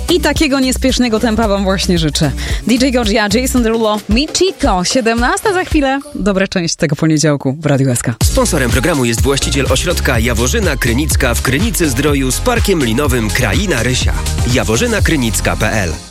I takiego niespiesznego tempa wam właśnie życzę. DJ Godzia, Jason Derulo, Michiko, 17 za chwilę. Dobra część tego poniedziałku w Radiu SK. Sponsorem programu jest właściciel ośrodka Jaworzyna Krynicka w Krynicy Zdroju z Parkiem Linowym Kraina Rysia. jaworzynakrynicka.pl